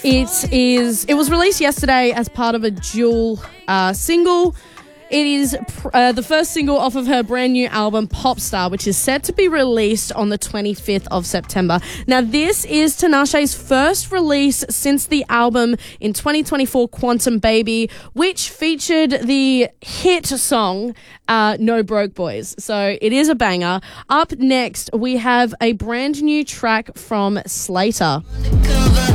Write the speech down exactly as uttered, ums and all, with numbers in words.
It is. It was released yesterday as part of a dual uh, single. It is pr- uh, the first single off of her brand new album, Popstar, which is set to be released on the twenty-fifth of September. Now, this is Tinashe's first release since the album in twenty twenty-four, Quantum Baby, which featured the hit song, uh, No Broke Boys. So it is a banger. Up next, we have a brand new track from Slater.